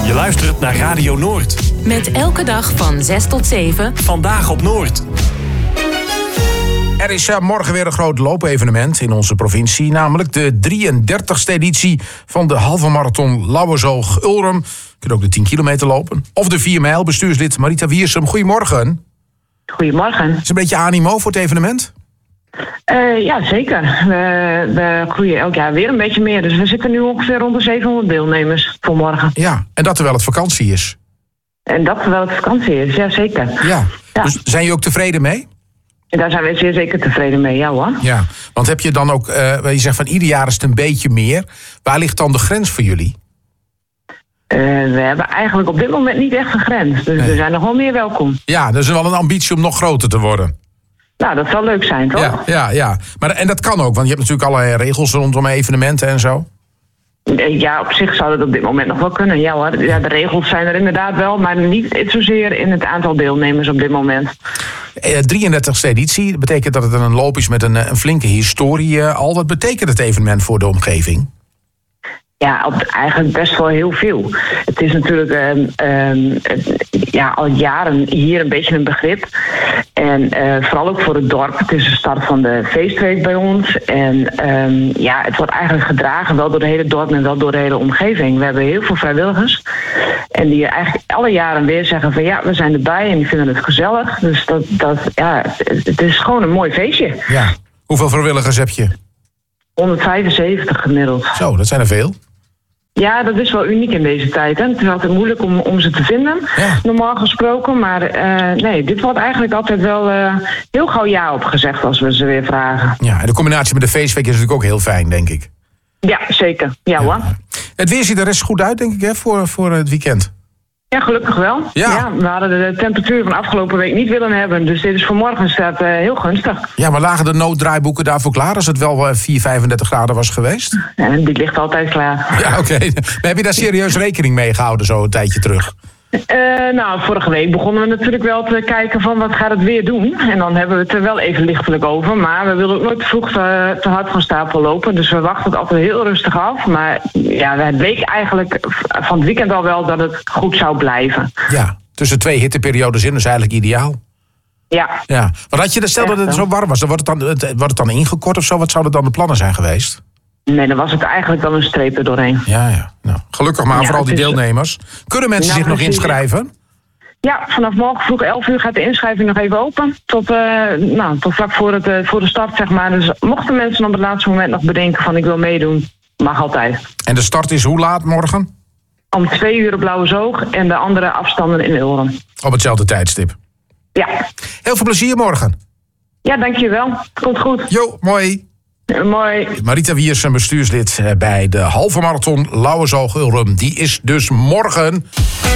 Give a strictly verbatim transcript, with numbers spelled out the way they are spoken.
Je luistert naar Radio Noord. Met elke dag van zes tot zeven. Vandaag op Noord. Er is uh, morgen weer een groot loopevenement in onze provincie. Namelijk de drieëndertigste editie van de halve marathon Lauwersoog-Ulrum. Je kunt ook de tien kilometer lopen. Of de vier mijl. Bestuurslid Marita Wiersum, goedemorgen. Goedemorgen. Is een beetje animo voor het evenement? Uh, ja, zeker. We, we groeien elk jaar weer een beetje meer. Dus we zitten nu ongeveer rond de zevenhonderd deelnemers voor morgen. Ja, en dat terwijl het vakantie is. En dat terwijl het vakantie is, ja zeker. Ja, ja. Dus zijn jullie ook tevreden mee? En daar zijn we zeer zeker tevreden mee, ja hoor. Ja, want heb je dan ook, uh, je zegt van ieder jaar is het een beetje meer. Waar ligt dan de grens voor jullie? Uh, we hebben eigenlijk op dit moment niet echt een grens. Dus nee. we zijn nog wel meer welkom. Ja, dat is wel een ambitie om nog groter te worden. Nou, dat zou leuk zijn, toch? Ja, ja, ja. Maar, en dat kan ook, want je hebt natuurlijk allerlei regels rondom evenementen en zo. Ja, op zich zou dat op dit moment nog wel kunnen. Ja hoor, ja, de regels zijn er inderdaad wel, maar niet zozeer in het aantal deelnemers op dit moment. Eh, drieëndertigste editie, dat betekent dat het een loop is met een, een flinke historie uh, al. Wat betekent het evenement voor de omgeving? Ja, op, eigenlijk best wel heel veel. Het is natuurlijk um, um, ja, al jaren hier een beetje een begrip. En uh, vooral ook voor het dorp. Het is de start van de feestweek bij ons. En um, ja, het wordt eigenlijk gedragen wel door het hele dorp en wel door de hele omgeving. We hebben heel veel vrijwilligers. En die eigenlijk alle jaren weer zeggen van ja, we zijn erbij en die vinden het gezellig. Dus dat, dat, ja, het is gewoon een mooi feestje. Ja. Hoeveel vrijwilligers heb je? honderdvijfenzeventig gemiddeld. Zo, dat zijn er veel. Ja, dat is wel uniek in deze tijd. Hè? Het is altijd moeilijk om, om ze te vinden, ja. Normaal gesproken. Maar uh, nee, dit wordt eigenlijk altijd wel uh, heel gauw ja op gezegd als we ze weer vragen. Ja, en de combinatie met de feestweek is natuurlijk ook heel fijn, denk ik. Ja, zeker. Ja, ja. hoor. Het weer ziet er rest goed uit, denk ik, hè, voor, voor het weekend. Ja, gelukkig wel. Ja. Ja, we hadden de temperatuur van afgelopen week niet willen hebben. Dus dit is voor morgen staat uh, heel gunstig. Ja, maar lagen de nooddraaiboeken daarvoor klaar als het wel vier, vijfendertig graden was geweest? Ja, die ligt altijd klaar. Ja, oké. Okay. Maar heb je daar serieus rekening mee gehouden zo een tijdje terug? Uh, nou, vorige week begonnen we natuurlijk wel te kijken van wat gaat het weer doen. En dan hebben we het er wel even lichtelijk over. Maar we willen ook nooit te vroeg te, te hard van stapel lopen. Dus we wachten het altijd heel rustig af. Maar ja, het bleek eigenlijk van het weekend al wel dat het goed zou blijven. Ja, tussen twee hitteperiodes in, dus eigenlijk ideaal. Ja. Ja. Wat had je, stel dat het zo warm was, dan wordt het dan, wordt het dan ingekort of zo? Wat zouden dan de plannen zijn geweest? Nee, dan was het eigenlijk wel een streep er doorheen. Ja, ja. Nou, gelukkig maar ja, voor al die deelnemers. Kunnen mensen nou, zich nog precies. inschrijven? Ja, vanaf morgen vroeg elf uur gaat de inschrijving nog even open. Tot, uh, nou, tot vlak voor, het, uh, voor de start, zeg maar. Dus mochten mensen op het laatste moment nog bedenken van ik wil meedoen, mag altijd. En de start is hoe laat morgen? Om twee uur op Lauwersoog en de andere afstanden in Ulrum. Op hetzelfde tijdstip. Ja. Heel veel plezier morgen. Ja, dankjewel. Komt goed. Jo, mooi. Uh, mooi. Marita Wiersum, bestuurslid bij de halve marathon Lauwersoog-Ulrum. Die is dus morgen.